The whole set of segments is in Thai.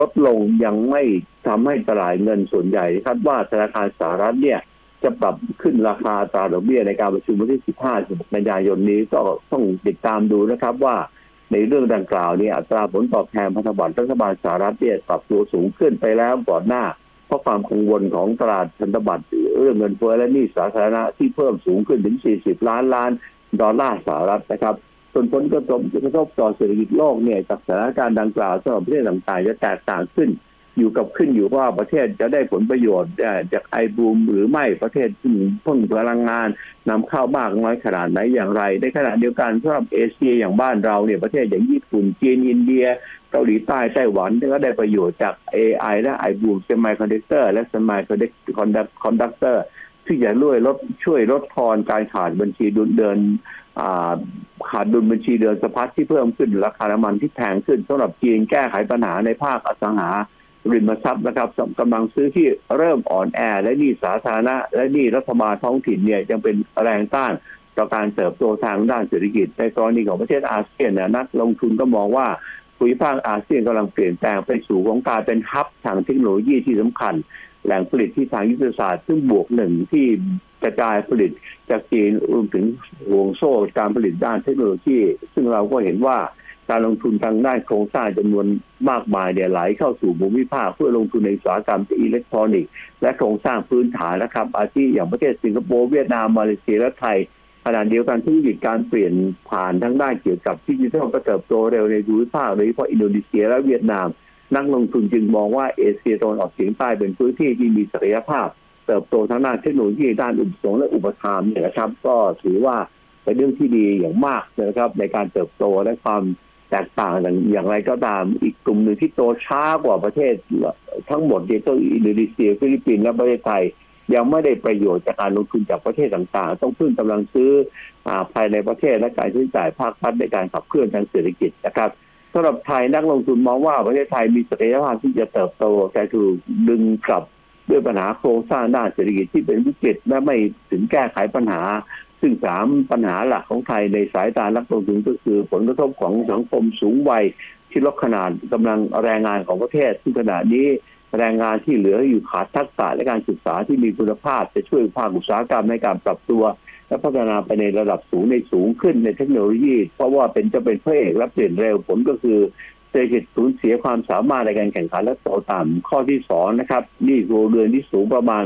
ลดลงยังไม่ทำให้ตลาดเงินส่วนใหญ่คาดว่าธนาคารสหรัฐเนี่ยจะปรับขึ้นราคาอัตราดอกเบี้ยในการประชุมวันที่15 กันยายนนี้ก็ต้องติดตามดูนะครับว่าในเรื่องดังกล่าวเนี่ยอัตราผลตอบแทนพันธบัตรรัฐบาลสหรัฐเนี่ยปรับตัวสูงขึ้นไปแล้วก่อนหน้าเพราะความกังวลของตลาดพันธบัตรเรื่องเงินเฟ้อและหนี้สาธารณะที่เพิ่มสูงขึ้นถึง40 ล้านดอลลาร์สหรัฐนะครับส่วนผลกระทบต่อเศรษฐกิจโลกเนี่ยจากสถานการณ์ดังกล่าวสำหรับประเทศต่างๆจะแตกต่างขึ้นอยู่ว่าประเทศจะได้ผลประโยชน์จากไอบูมหรือไม่ประเทศที่พึ่งพลังงานนำเข้ามากน้อยขนาดไหนอย่างไรในขณะเดียวกันสำหรับเอเชียอย่างบ้านเราเนี่ยประเทศอย่างญี่ปุ่นจีนอินเดียเกาหลีใต้ไต้หวันก็ได้ประโยชน์จาก AI และไอบูมเซมิคอนดักเตอร์และเซมิคอนดักเตอร์ที่จะช่วยลดทอนการขาดบัญชีเดินขาดดุลบัญชีเดินสะพัดที่เพิ่มขึ้นราคาน้ำมันที่แพงขึ้นสำหรับจีนแก้ไขปัญหาในภาคอสังหาริมทรัพย์นะครับกำลังซื้อที่เริ่มอ่อนแอและหนี้สาธารณะและหนี้รัฐบาลท้องถิ่นเนี่ยยังเป็นแรงต้านต่อการเติบโตทางด้านเศรษฐกิจในกรณีของประเทศอาเซียนนักลงทุนก็มองว่าภูมิภาคอาเซียนกำลังเปลี่ยนแปลงไปสู่ของการเป็นฮับทางเทคโนโลยีที่สำคัญแหล่งผลิตที่ทางยุทธศาสตร์ซึ่งบวกหนึ่งที่กระจายผลิตจากจีนรวมถึงห่วงโซ่การผลิตด้านเทคโนโลยีซึ่งเราก็เห็นว่าการลงทุนทางด้านโครงสร้างจำนวนมากมายไหลเข้าสู่ภูมิภาคเพื่อลงทุนในอุตสาหกรรมอิเล็กทรอนิกส์และโครงสร้างพื้นฐานนะครับอาทิอย่างประเทศสิงคโปร์เวียดนามมาเลเซียและไทยขณะเดียวกันธุรกิจการเปลี่ยนผ่านทั้งด้านเกี่ยวกับดิจิทัลก็เติบโตเร็วในภูมิภาคโดยเฉพาะอินโดนีเซียและเวียดนามนักลงทุนจึงมองว่าเอเชียตะวันออกเฉียงใต้เป็นพื้นที่ที่มีศักยภาพเติบโตทางด้านเทคโนโลยีด้านอุปสงค์และอุปทานเนี่ยนะครับก็ถือว่าเป็นเรื่องที่ดีอย่างมากนะครับในการเติบโตและความแตกต่างอย่างไรก็ตามอีกกลุ่มหนึ่งที่โตช้ากว่าประเทศทั้งหมดเนี่ยก็อินโดนีเซียฟิลิปปินส์และประเทศไทยยังไม่ได้ประโยชน์จากการลงทุนจากประเทศต่างๆต้องพึ่งกำลังซื้อภายในประเทศและการใช้จ่ายภาครัฐในการขับเคลื่อนทางเศรษฐกิจนะครับสำหรับไทยนักลงทุนมองว่าประเทศไทยมีศักยภาพที่จะเติบโตแต่ถูกดึงกลับด้วยปัญหาโครงสร้างด้านเศรษฐกิจที่เป็นวิกฤตและไม่ถึงแก้ไขปัญหาซึ่ง3ปัญหาหลักของไทยในสายตานักลงทุนก็คือผลกระทบของสังคมสูงวัยที่ลดขนาดกำลังแรงงานของประเทศซึ่งขณะนี้แรงงานที่เหลืออยู่ขาดทักษะและการศึกษาที่มีคุณภาพจะช่วยภาคอุตสาหกรรมในการปรับตัวและพัฒนาไปในระดับสูงขึ้นในเทคโนโลยีเพราะว่าจะเป็นพระเอกและเปลี่ยนเร็วผลก็คือเศรษฐกิจสูญเสียความสามารถในการแข่งขันและโตต่ำข้อที่2นะครับหนี้ครัวเรือนที่สูงประมาณ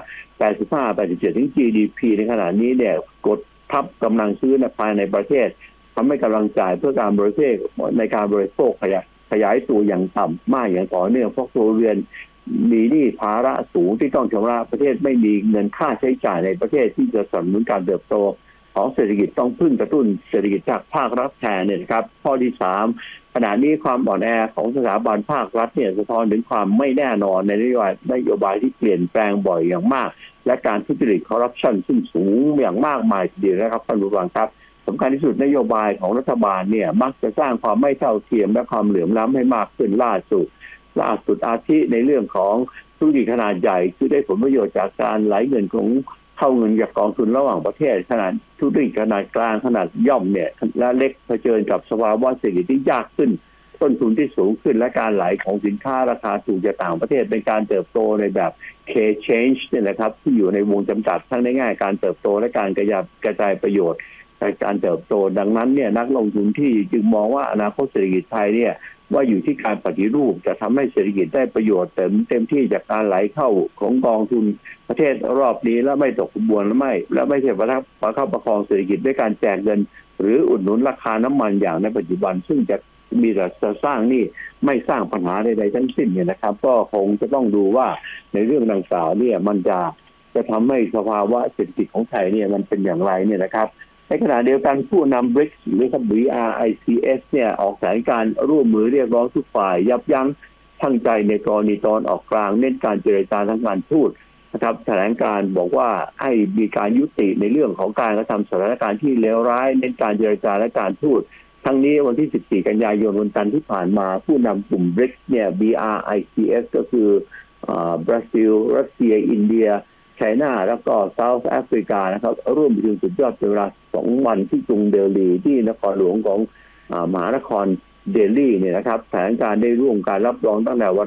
85-87%ถึง GDP ในขณะนี้เนี่ยกดทับกำลังซื้อภายในประเทศทำให้กำลังจ่ายเพื่อการบริโภคในการบริโภคขยายตัวอย่างต่ำมากอย่างต่อเนื่องเพราะครัวเรือนมีหนี้ภาระสูงที่ต้องชำระประเทศไม่มีเงินค่าใช้จ่ายในประเทศที่จะสนับสนุนการเติบโตของเศรษฐกิจต้องพึ่งกระตุ้นเศรษฐกิจจากภาครัฐแทนเนี่ยครับข้อที่3ขณะนี้ความอ่อนแอของสถาบันภาครัฐเนี่ยสะท้อนถึงความไม่แน่นอนในนโยบายที่เปลี่ยนแปลงบ่อยอย่างมากและการทุจริตคอร์รัปชันซึ่งสูงอย่างมากมายทีเดียวนะครับท่านผู้ฟังครับสำคัญที่สุดนโยบายของรัฐบาลเนี่ยมักจะสร้างความไม่เท่าเทียมและความเหลื่อมล้ำให้มากขึ้นล่าสุดอาทิในเรื่องของธุรกิจขนาดใหญ่คือได้ผลประโยชน์จากการไหลเงินของเข้าเงินจากกองทุนระหว่างประเทศขนาดธุรกิจขนาดกลางขนาดย่อมเนี่ยและเล็กเผชิญกับสภาวะเศรษฐกิจที่ยากขึ้นต้นทุนที่สูงขึ้นและการไหลของสินค้าราคาสูงจากต่างประเทศเป็นการเติบโตในแบบ K-change เนี่ยนะครับที่อยู่ในวงจำกัดทั้งในแง่การเติบโตและการกระจายประโยชน์ในการเติบโตดังนั้นเนี่ยนักลงทุนที่จึงมองว่าอนาคตเศรษฐกิจไทยเนี่ยว่าอยู่ที่การปฏิรูปจะทำให้เศรษฐกิจได้ประโยชน์เต็มที่จากการไหลเข้าของกองทุนประเทศรอบนี้และไม่ตกขบวนและไม่ใช่ประคับประคองเศรษฐกิจด้วยการแจกเงินหรืออุดหนุนราคาน้ำมันอย่างในปัจจุบันซึ่งจะมีแต่จะสร้างนี่ไม่สร้างปัญหาใดๆทั้งสิ้นเนี่ยนะครับก็คงจะต้องดูว่าในเรื่องดังกล่าวเนี่ยมันจะทำให้สภาวะเศรษฐกิจของไทยเนี่ยมันเป็นอย่างไรเนี่ยนะครับในขณะเดียวกันผู้นำ BRICS หรือ BRICS เนี่ยออกแถลงการร่วมมือเรียกร้องทุกฝ่ายยับยั้งชั่งใจในกรณีตอนออกกลางเน้นการเจรจาทางการทูตนะครับแถลงการบอกว่าให้มีการยุติในเรื่องของการกระทำสถานการณ์ที่เลวร้ายเน้นการเจรจาและการทูตทั้งนี้วันที่14 กันยายนวันจันทร์ที่ผ่านมาผู้นำกลุ่ม BRICS เนี่ย BRICS ก็คือบราซิลรัสเซียอินเดียไชน่าแล้วก็เซาท์แอฟริกานะครับร่วมประชุมสุดยอดเป็นเวลา2 วันที่กรุงเดลีที่นครหลวงของมหานครเดลี่เนี่ยนะครับแถลงการได้ร่วมการรับรองตั้งแต่วัน